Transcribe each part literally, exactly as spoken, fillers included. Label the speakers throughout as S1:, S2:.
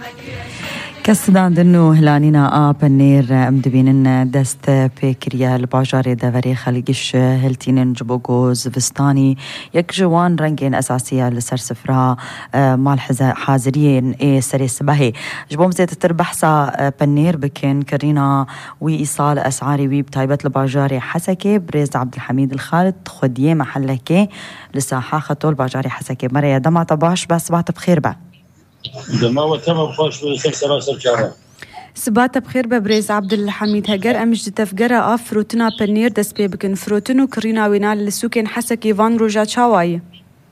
S1: كسدان دنو هلانينا آب النير مدبينن دست بكريا الباجاري دافري خليقش هلتينن جبوغوز فستاني يك جوان رنجين أساسية لسر سفرها مال حازريين إيه سري سباهي جبوم زيت تربحسا بنير بكين كرينا وإيصال أسعاري ويب تايبة الباجاري حسكي بريز عبد الحميد الخالد خديه محلكي لساحة خطو الباجاري حسكي مريا دمع طباش بس بعت بخير بقى
S2: دما وتم بخوش بسلسلة سرچارة
S3: سبات بخير ببريز عبد الحميد هجر أمش تفجر أف فروتنا بنير دس بيبكن فروتنو كرينا وينال لسوكين حسك إيفان روجا شاواي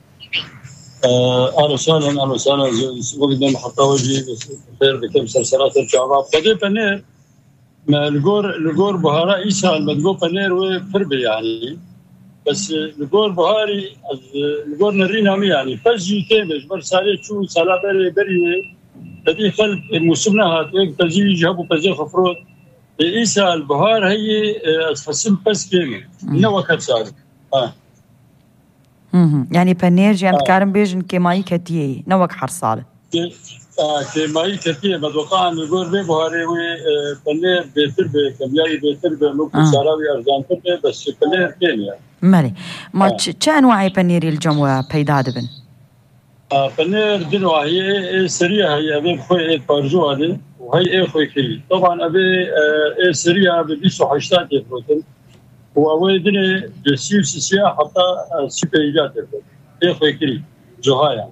S2: أهلا وسهلا أهلا وسهلا وقدم حتى وجهي بخير بكم سلسلة سرچارة قضية بنير ما الجور الجور بهارا إيسا المدقو بنير وفربي يعني بس الجور بهاري الجور نرينا مي يعني فجي كامل برسالة شو سلا بري بري تدي خلق موسمنا هات تجي جابوا تجي خفروت إيسا البهار هي أسفسم بس كامل نوع كتسال آه
S1: يعني بنير جامد كارم بيجن كماي كتيه نوع حرصالة
S2: آه كماي كتيه بدوقان الجور بهاري وبنير بيتر بكمياي بيتر بممكن سراوي أرزان تر بس بنير كامل
S1: مالي ما تش أنواع بنير الجموع بيداد بن
S2: آه بنير دنوا هي سريعة هي أبي خوي بارجو هذه وهي خوي كري طبعا أبي آه سريعة ببيسو حشتات يفروتن وأول دنيا جسيم سيا حتى سيبيجات يفروتن خوي كري جهايا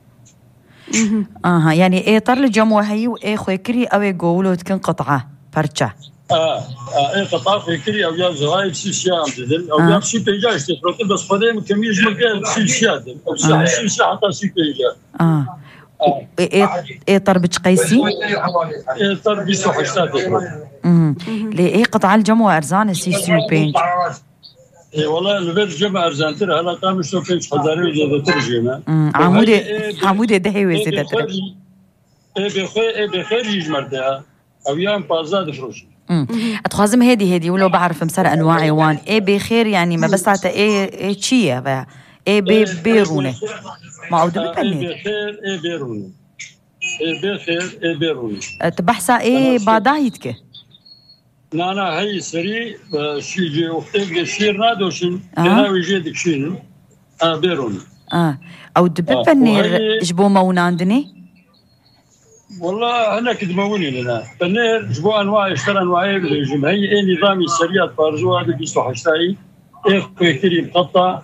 S1: آها يعني إيه طر الجموع هي وإيه خوي كري أبي قولوا تكن قطعة برشة
S2: آه آه إيه قطعة خوي كري أو يا زهاي سيا عم تدل أو يا سيبيجات يفروتن بس خديم كمية مكان سيا أو سيا سيا حتى سيبيجات
S1: آه إيه إيه طربج قيسي؟
S2: إيه طربج سوحشتات.
S1: أمم. ليه إيه قطع الجموع أرزان سيسيو بينج؟
S2: إيه والله البيت جمع أرزان ترى هلا قام شو بينج حزاري وجد ترجمة.
S1: عمودي عمودي دهوي زيت ترى.
S2: إيه بخير إيه بخير يجمر ده أو يوم بازاد فروش.
S1: أمم. أتخازم هدي هدي ولو بعرف مسار أنواع وان إيه بخير يعني ما بس عتا إيه إيه شيء بقى إيه بي بيرونة. ما أود ببني.
S2: إيه بخير إيه بيروني. إيه بخير إيه بيروني.
S1: تبحث إيه بعدايتك.
S2: نانا هاي سري شيء وقتك شير نادوشن جناوي جيدك شين. آه بيروني.
S1: آه أو دببني جبوا موناندني.
S2: والله أنا كده موني لنا. بنير جبوا أنواع اشترى أنواعي بالجم هي إيه نظامي سريات بارزو هذا بيسو حشتاي. إيه خوي كريم قطع.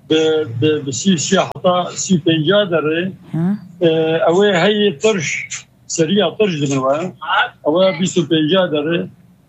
S2: بسي سياحة سي بنجادر أوه هي طرش سريع طرش دنوا أوه بيسو بنجادر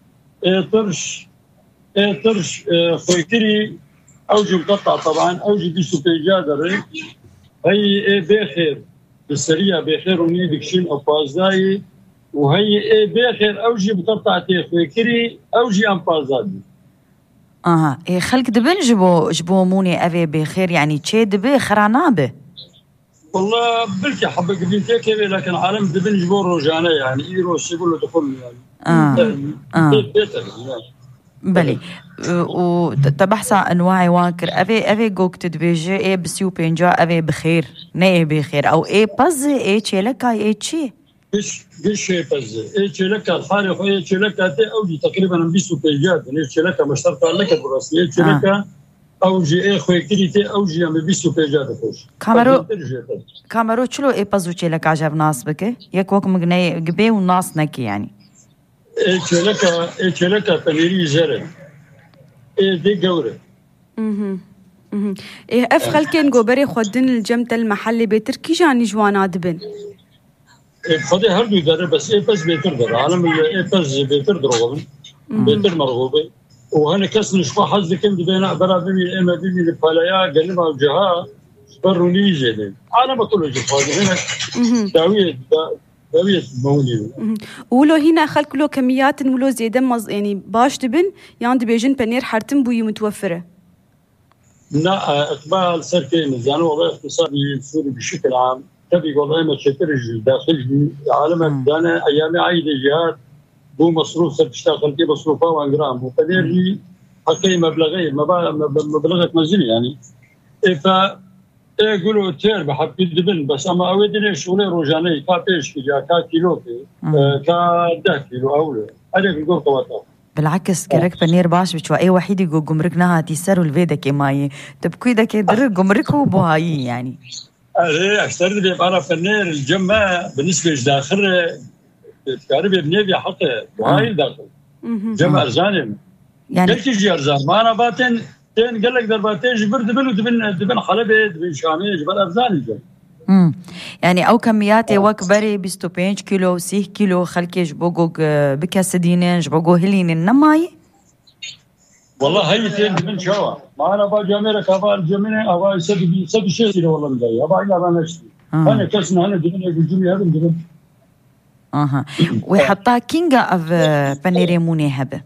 S2: طرش طرش خويتري أوجه مقطع طبعا أوجه بيسو بنجادر هي بخير بالسريع بخير وني بكشين أو بازاي وهي بخير أوجه مقطع تي خويتري أوجه أم بازاي
S1: آها إيه خلق دبن جبو جبو موني أبي بخير يعني تشي دبي خرانابه
S2: والله بلكي حبك بنتي كيف لكن عالم دبن جبو روجانة يعني إيروس يقولوا دخل يعني
S1: آه آه
S2: بيتر
S1: بلي وتبحث أنواع واكر أبي أبي جوك تدبيجي إيه بسيو بينجا أبي بخير نيه بخير أو إيه بز إيه تشي لك إيه تشي
S2: إيش إيش شيء بز إيه شلك الحارة إيه شلك أنت أوجي تقريبا بيسو بيجات إيه شلك مشترك لك براسي إيه شلك أوجي إيه خوي كريتي أوجي أم بيسو بيجات خوش
S1: كاميرو كاميرو شلو إيه بزو شلك عجب ناس بك يكوك مجني جبي وناس نكي يعني
S2: إيه شلك إيه شلك بنيري زرع إيه دي جورة
S3: اها اها إيه أفخل كين جوبري خدين الجمت المحلي بتركي جاني جوانات بن
S2: خدي هردو داره بس إيه بس بيتر داره عالم إيه بس بيتر دروغم بيتر مرغوبة وهنا كسر نشوف حظ كم بدينا برا بيمي إما بيمي لفلايا جنبها وجهها بروني جدًا عالم كله جفاز هنا داوية داوية موني
S3: ولو هنا خلق كله كميات ولو زيادة مز يعني باش تبن يعني بيجن بنير حرتم بوي متوفرة
S2: لا إقبال سركي مزانو والله اقتصادي سوري بشكل عام تبي والله ما تشتري داخل عالم دانا أيام عيد الجهاد بو مصروف سبشتغل كي مصروفه وان جرام وقدر حقي مبلغي مبلغ مبلغ منزلي يعني ف ايه قولوا تير بحب يدبن بس اما اودني شغله روجاني كا بيش كيلو كا كيلو كا ده كيلو اولو هذا يقول قواتا
S1: بالعكس كرك بنير باش بتشوا اي وحيد يقول جمركنا هاتيسر والفيدا كماي تبكي ده كدر جمركو بهاي يعني
S2: ايه اشتري لي انا بنير الجمع بالنسبه لداخل تقريبا بنبي حقه وهاي داخل جمع ارزان يعني قلت يجي ارزان ما انا باتن تين قال لك درباتين جبر دبن ودبن دبن حلبة دبن شامي جبر ارزان الجمع
S1: امم يعني او كمياتي وكبري بستو بينج كيلو سيه كيلو خلكي جبوغو بكاسدينين جبوغو هلين نماي
S2: والله هي تين دبن شوا ما انا با جاميرا كافا الجمينه او سبي سبي شيء والله مداي ابا انا انا نشتي انا كسنا انا دبن الجميع هذا دبن
S1: اها ويحطها كينغا اف بانيريموني هبه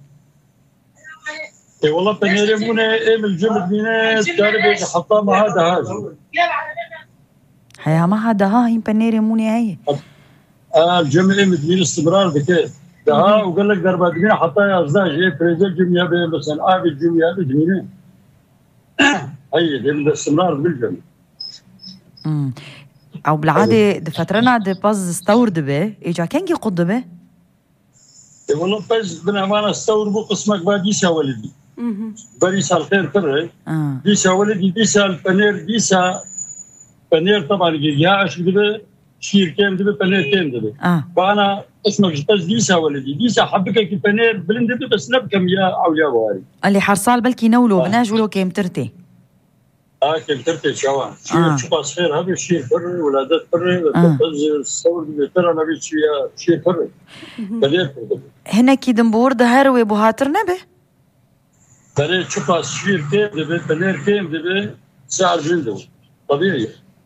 S2: اي والله بانيريموني ام الجمل بينات تعرف حطها مع هذا هذا
S1: هيا ما هذا ها هي بانيريموني هي
S2: اه الجمل ام دين استمرار بكيف ده وقال لك دربات بينا حطها يا ازداج ايه فريزر جميع بين مثلا ابي الجميع هذا جميله هي دي استمرار بالجمل
S1: امم او بالعاده دفترنا دي باز استورد به اجا كان يقض به
S2: والله باز بالامانه استورد بو قسمك باديسا ولدي بريسا الخير كره ديسا ولدي ديسا البنير ديسا بنير طبعا يا عشر دبه شير كام دبه بنير كام دبه فانا اسمك باز ديسا ولدي ديسا حبك البنير بلند دبه بس نبكم يا اولياء واري
S1: اللي حرصال بلكي نولو بناج ولو كيم ترتي
S2: اه كم ترتي شوان شيء شو صغير هذا الشيء فر ولادات فر بس الصور اللي ترى ما بيش شيء فر بديت
S1: هنا كي دمبور ظهر وبهاتر نبه
S2: بديت شوف الشيء كيف دبي بنير كيف دبي سعر جنده طبيعي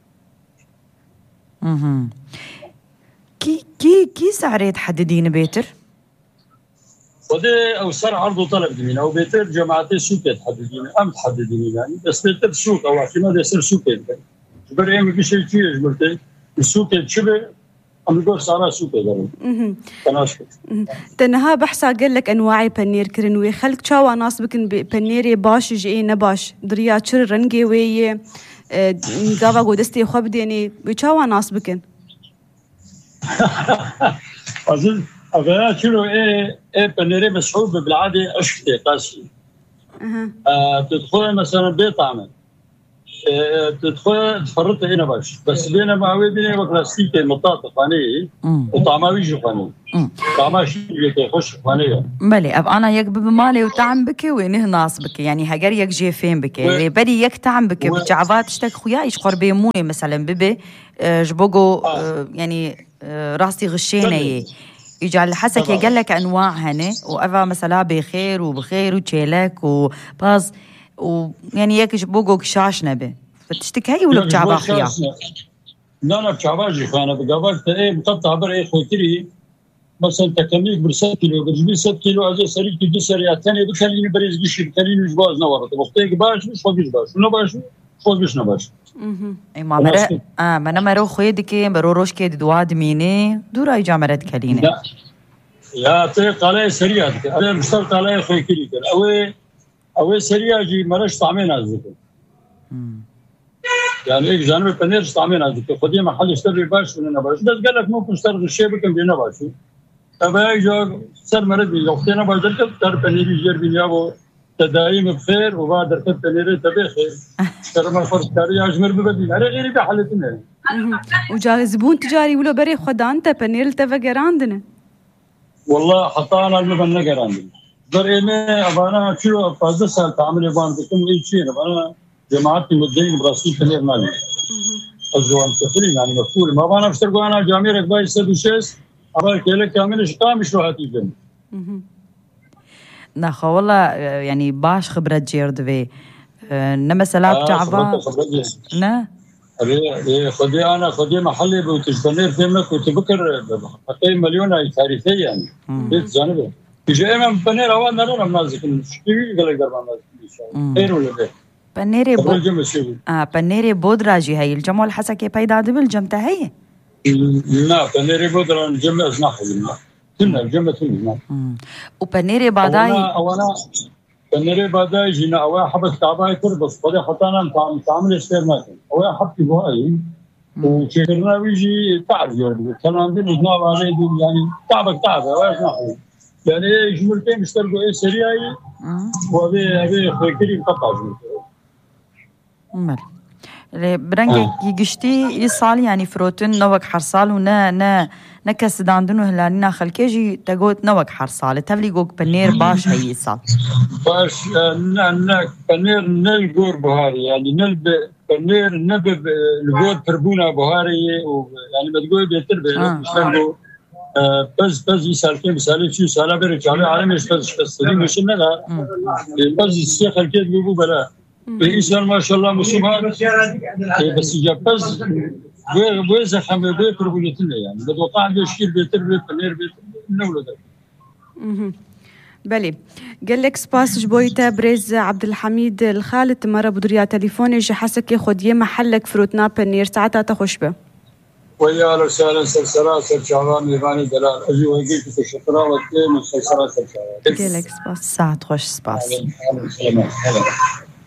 S1: اها كي كي كي سعر يتحددين بيتر
S2: ودي او صار عرض وطلب دمين او بيتر جماعتي سوق تحددين ام تحددين يعني بس بيتر سوق او احتمال يصير سوق جبر ايام بشيء شيء جبرتي السوق تشبه ام يقول صار سوق ده تناسب
S3: تنها بحث قال لك انواع بنير كرنوي خلك تشاوا ناس بكن بنيري باش جي نباش دريا تشر رنجي وي غافا غودستي خبد يعني بتشاوا ناس بكن
S2: اظن أغير شنو إيه إيه بنيري مسحوب بالعادة أشكتي قاسي. أه. آه تدخل مثلا بيت عمل. آه تدخل تفرط هنا باش بس بينا معوي بينا بكلاستيك مطاط فاني وطعماوي جو فاني. طعماوي شيء يخش فانية.
S1: بلي أب أنا يك بمالي وتعم بك وينه ناس بك يعني هجر يك جيفين بك و... بدي يك تعم بك و... بجعبات اشتك خويا إيش قربي موني مثلا ببي آه جبوجو آه. آه يعني آه راسي غشيني. يجعل الحسك يقول لك انواع هنا وافا مثلا بخير وبخير وتشيلك وباز ويعني هيك جبوقو كشاش نبي فتشتك هي ولا بجعبا خيا
S2: لا لا بجعباجي خانا بجعباك ايه مقطع بر ايه خوتري مثلا تكميك برسات كيلو برجبي ست كيلو اجي سريك دي سريعتاني بخليني بريز قشي بخليني جباز نورت وقتك باش مش فوقش باش ولا باش فوقش نباش
S1: اي ما مرة اه ما انا مرو خويدك برو روش كي دواد ميني دورا يجا مرد كلينه
S2: لا يا طيق علي سريع انا مشترط علي خوي كلي اوي اوي سريع جي مرش طعمين ازك يعني ايه جانب بنير طعمين ازك خدي محل اشتري باش من باش بس قال لك ممكن اشتري الشيء بكم بينا باش ابا جو سر مرد وقتنا بقدر تر بنير يجر بينيابو تدايم بخير وبعد ركبت بنير تبي خير ترى ما فرق كاري اجمر ببدي على غيري بحالتنا
S3: وجا زبون تجاري ولا بري خدا انت بنير تفقر عندنا
S2: والله حطانا المبنى عندنا برينا ابانا شو فاز سال تعمل يبان بكم اي شيء انا جماعتي مدين براسي بنير مالي الزوان تفرين يعني مفهوم ما بانا بشتركوا انا جامعه باي سدوشيس ابا كيلك كامل شقام مشروعاتي جن
S1: نخ والله يعني باش خبرة جيرد في نما سلاب تعبا نا
S2: ايه خدي انا خدي محلي بتجبنير فيمك وتبكر حقيقي مليون تاريخية يعني بيت جانبه تجي من بنير اوان نرى نازك شكيوي قال لك دربان نازك خير ولا بيه
S1: بنيري بود اه بنيري بودرا جي هي الجمع الحسكي بيدا دبل جمتا هي
S2: لا بنيري بودرا الجمع ازناح كنا الجمع كنا
S1: وبنيري بعداي
S2: اولا فنري بعدا يجينا أو حبة تعبان تربص بدي خطانا تعمل تعمل استرمات أو حبة بهاي وشكرنا ويجي تعب يعني كان عندنا جناب عليه يعني تعبك تعب واش نحن يعني جملتين مشتركوا ايه سريعي وابي ابي فكري قطع
S1: مال برنجك يجشتي يصال يعني فروتن نوك حرصال ونا نا نكس داندنو هلالنا خلكيجي تقوت نوك حرصال تفلي جوك بنير باش هي يصال
S2: باش نا نا بنير نل جور بهاري يعني نل بنير نبب الجور تربونا بهاري يعني ما تقول بيتر بينو مشتركوا بس بس يسالكي مثالي شو سالا بريك على عالم بس بس دي مش نلا بس الشيخ الكيد بيقول بلا بإنسان ما شاء الله مسلم بس جاب بس بوزة خمسة بيتر بولتنا يعني بتوقع عنده شكل بيتر بيتر بيتر نولد
S3: بلي قال لك سباس جبويتا بريز عبد الحميد الخالد مرة بدريا تليفوني جي حسك ياخد يا محلك فروتنا بنير ساعتها تخش به
S2: ويا لو سهلا سلسلة سلسلة ميباني دلال أجي ويجيك في الشطرة وكي من سلسلة سلسلة
S1: قال لك سباس ساعة تخش سباس